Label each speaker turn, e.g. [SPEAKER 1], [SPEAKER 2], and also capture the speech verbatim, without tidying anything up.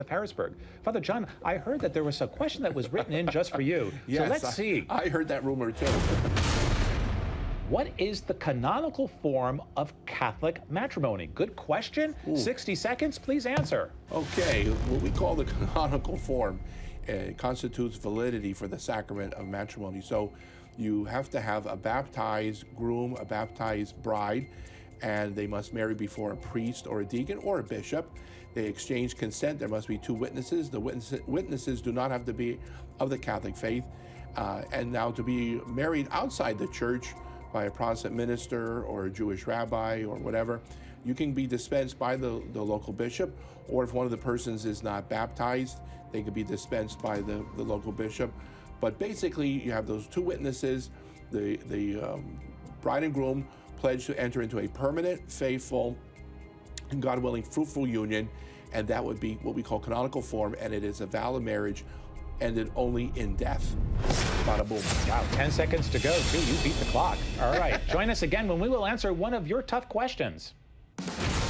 [SPEAKER 1] of Harrisburg. Father John, I heard that there was a question that was written in just for you.
[SPEAKER 2] Yes,
[SPEAKER 1] so let's
[SPEAKER 2] I,
[SPEAKER 1] see.
[SPEAKER 2] I heard that rumor too.
[SPEAKER 1] What is the canonical form of Catholic matrimony? Good question.
[SPEAKER 2] Ooh.
[SPEAKER 1] sixty seconds, please answer.
[SPEAKER 2] Okay, what we call the canonical form uh, constitutes validity for the sacrament of matrimony. So you have to have a baptized groom, a baptized bride, and they must marry before a priest or a deacon or a bishop. They exchange consent. There must be two witnesses. The witness, witnesses do not have to be of the Catholic faith. Uh, and now to be married outside the church by a Protestant minister or a Jewish rabbi or whatever, you can be dispensed by the, the local bishop, or if one of the persons is not baptized, they could be dispensed by the, the local bishop. But basically, you have those two witnesses, the, the um, bride and groom pledge to enter into a permanent, faithful, and God willing, fruitful union, and that would be what we call canonical form, and it is a valid marriage ended only in death. Bada boom.
[SPEAKER 1] Wow, ten seconds to go, too. You beat the clock. All right, join us again when we will answer one of your tough questions.